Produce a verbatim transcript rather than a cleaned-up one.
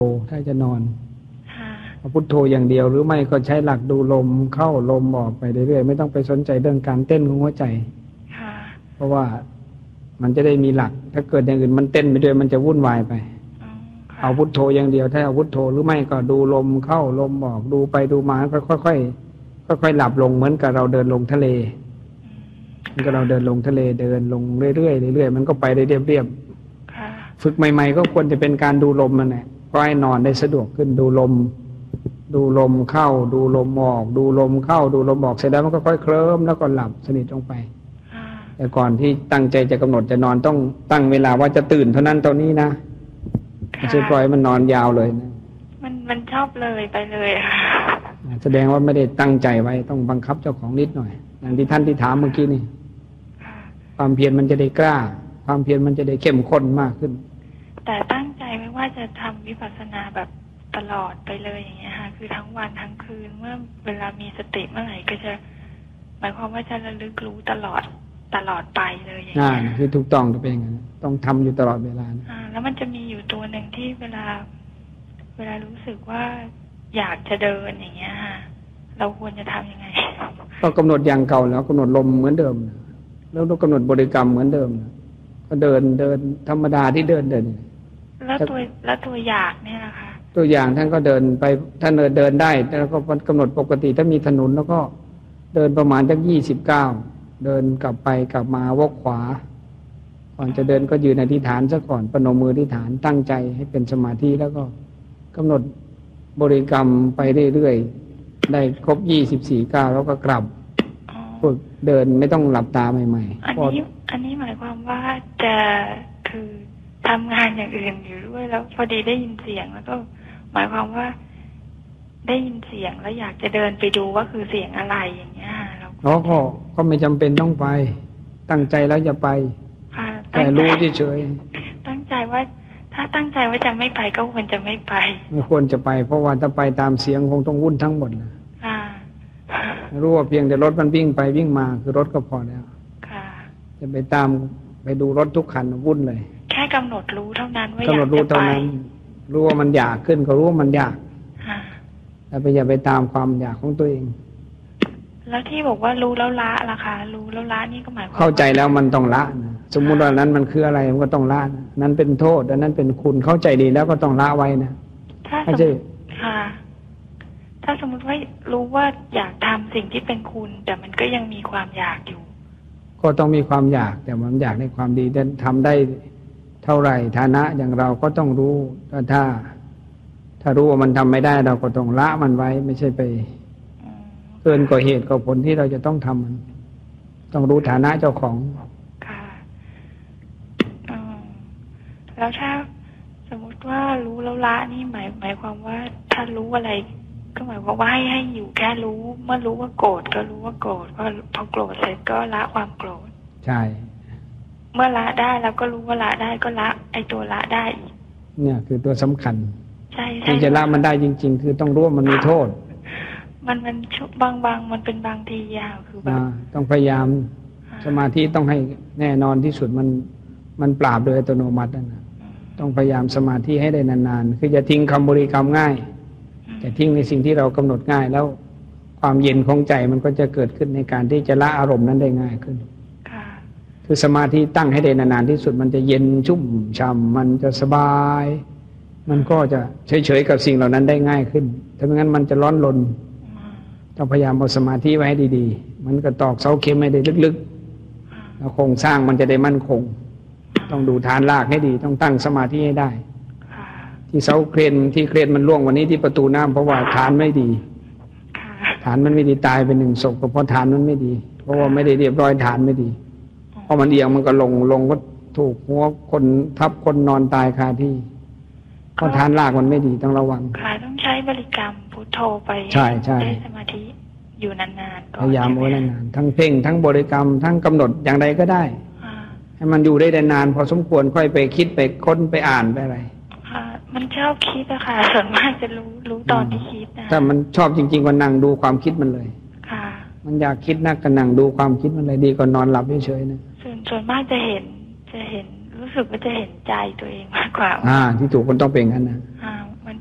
ถ้าจะนอนพุทโธอย่างเดียวหรือไม่ก็ใช้หลักดูลมเข้าลมออกไปเรื่อยๆไม่ต้องไปสนใจเรื่องการเต้นของหัวใจเพราะว่ามันจะได้มีหลักถ้าเกิดอย่างอื่นมันเต้นไปด้วยมันจะวุ่นวายไปเอาพุทโธอย่างเดียวถ้าเอาพุทโธหรือไม่ก็ดูลมเข้าลมออกดูไปดูมาค่อยๆค่อยๆหลับลงเหมือนกับเราเดินลงทะเลเหมือนกับเราเดินลงทะเลเดินลงเรื่อยๆเรื่อยๆมันก็ไปได้เรียบๆฝึกใหม่ๆก็ควรจะเป็นการดูลมมันแหละก็ให้นอนได้สะดวกขึ้นดูลมดูลมเข้าดูลมออกดูลมเข้าดูลมออกเสร็จแล้วมันก็ค่อยเคลิ้มแล้วก็หลับสนิทลงไปแต่ก่อนที่ตั้งใจจะกำหนดจะนอนต้องตั้งเวลาว่าจะตื่นเท่านั้นเท่านี้นะไม่ใช่ปล่อยมันนอนยาวเลยนะมันมันชอบเลยไปเลยค่ะแสดงว่าไม่ได้ตั้งใจไว้ต้องบังคับเจ้าของนิดหน่อยอย่างที่ท่านที่ถามเมื่อกี้นี่ความเพียรมันจะได้กล้าความเพียรมันจะได้เข้มข้นมากขึ้นแต่ตั้งใจไว้ว่าจะทำวิปัสสนาแบบตลอดไปเลยอย่างเงี้ยค่ะคือทั้งวันทั้งคืนเมื่อเวลามีสติเมื่อไหร่ก็จะหมายความว่าจะระลึกรู้ตลอดตลอดไปเลยอย่างเงี้ยคือถูกต้องจะเป็นอย่างนั้นต้องทำอยู่ตลอดเวลานะอ่าแล้วมันจะมีอยู่ตัวหนึ่งที่เวลาเวลารู้สึกว่าอยากจะเดินอย่างเงี้ยค่ะเราควรจะทำยังไงก็กำหนดอย่างเก่าแล้วกำหนดลมเหมือนเดิมแล้วต้องกำหนดบริกรรมเหมือนเดิมก็เดินเดินธรรมดาที่เดินเดินแล้วตัวแล้วตัวอยากเนี่ยแหละค่ะตัวอย่างท่านก็เดินไปท่านเดินเดินได้แล้วก็กำหนดปกติถ้ามีถนนแล้วก็เดินประมาณสักยี่สิบเก้าเดินกลับไปกลับมาวกขวาก่อนจะเดินก็ยืนอธิษฐานซะก่อนประนมมืออธิษฐานตั้งใจให้เป็นสมาธิแล้วก็กำหนดบริกรรมไปเรื่อยๆได้ครบยี่สิบสี่ก้าวแล้วก็กลับฝึกเดินไม่ต้องหลับตาใหม่ๆอันนี้อันนี้หมายความว่าจะคือทำงานอย่างอื่นอยู่ด้วยแล้วพอดีได้ยินเสียงแล้วก็หมายความว่าได้ยินเสียงแล้วอยากจะเดินไปดูว่าคือเสียงอะไรอย่างเงี้ยเราก็ก็ไม่จำเป็นต้องไปตั้งใจแล้วอย่าไปแต่รู้เฉยๆตั้งใจว่าถ้าตั้งใจว่าจะไม่ไปก็ควรจะไม่ไปไม่ควรจะไปเพราะว่าถ้าไปตามเสียงคงต้องวุ่นทั้งหมดนะรู้ว่าเพียงแต่รถมันวิ่งไปวิ่งมาคือรถก็พอแล้วจะไปตามไปดูรถทุกคันวุ่นเลยแค่กำหนดรู้เท่านั้นว่าอยากจะไปกำหนดรู้เท่านั้นรู้ว่ามันอยากขึ้นก็รู้ว่ามันอยากแต่ไปอย่าไปตามความอยากของตัวเองแล้วที่บอกว่ารู้แล้วละล่ะคะรู้แล้วละนี่ก็หมายความเข้าใจแล้วมันต้องละนะสมมุติว่านั้นมันคืออะไรมันก็ต้องละนะนั้นเป็นโทษอันนั้นเป็นคุณเข้าใจดีแล้วก็ต้องละไว้นะถ้าสมมติค่ะถ้าสมมติว่ารู้ว่าอยากทำสิ่งที่เป็นคุณแต่มันก็ยังมีความอยากอยู่ก็ต้องมีความอยากแต่มันอยากในความดีแต่ทำได้เท่าไหร่ฐานะอย่างเราก็ต้องรู้ถ้าถ้ารู้ว่ามันทำไม่ได้เราก็ต้องละมันไว้ไม่ใช่ไปเกินกว่าเหตุกว่าผลที่เราจะต้องทำมันต้องรู้ฐานะเจ้าของค่ะแล้วถ้าสมมติว่ารู้แล้วละนี่หมายหมายความว่าถ้ารู้อะไรก็หมายความว่าให้ให้อยู่แค่รู้เมื่อรู้ว่าโกรธก็รู้ว่าโกรธพอพอโกรธเสร็จก็ละความโกรธใช่เมื่อละได้แล้วก็รู้ว่าละได้ก็ละไอตัวละได้อีกเนี่ยคือตัวสำคัญใช่ใช่ที่จะละมันได้จริงๆคือต้องรู้ว่ามันมีโทษมันมันบางบางมันเป็นบางทียาวคือแบบต้องพยายามสมาธิต้องให้แน่นอนที่สุดมันมันปราบโดยอัตโนมัตินะต้องพยายามสมาธิให้ได้นานๆคือจะทิ้งคำบริกรรมง่ายแต่ทิ้งในสิ่งที่เรากำหนดง่ายแล้วความเย็นของใจมันก็จะเกิดขึ้นในการที่จะละอารมณ์นั้นได้ง่ายขึ้นคือสมาธิตั้งให้ได้นานๆที่สุดมันจะเย็นชุ่มฉ่ำมันจะสบายมันก็จะเฉยๆกับสิ่งเหล่านั้นได้ง่ายขึ้นถ้าไม่งั้นมันจะร้อนรนต้องพยายามเอาสมาธิไว้ให้ดีๆมันก็ตอกเสาเข็มให้ได้ลึกๆแล้วโครงสร้างมันจะได้มั่นคงต้องดูฐานรากให้ดีต้องตั้งสมาธิให้ได้ที่เสาเครนที่เครนมันร่วงวันนี้ที่ประตูน้ำเพราะว่าฐานไม่ดีฐานมันไม่ดีตายเป็นหนึ่งศพก็เพราะฐานมันไม่ดีเพราะว่าไม่ได้เรียบร้อยฐานไม่ดีพอมันเอียงมันก็ลงลงก็ถูกหัวคนทับคนนอนตายคาที่เพราะฐานรากมันไม่ดีต้องระวังค่ะต้องใช้บริกรรมพุทโธไปใช่ใช่ได้สมาธิอยู่นานๆพยายามไว้นานๆทั้งเพ่งทั้งบริกรรมทั้งกำหนดอย่างใดก็ได้ให้มันอยู่ได้นานพอสมควรค่อยไปคิดไปค้นไปอ่านไปอะไรมันชอบคิดอะค่ะส่วนมากจะรู้รู้ตอนที่คิดนะถ้ามันชอบจริงๆก็นั่งดูความคิดมันเลยค่ะมันอยากคิดนักก็นั่งดูความคิดมันเลยดีกว่านอนหลับเฉยๆนะส่วนส่วนมากจะเห็นจะเห็นรู้สึกว่าจะเห็นใจตัวเองมากกว่าอ่าที่ถูกคนต้องเป็นงั้นนะอ่า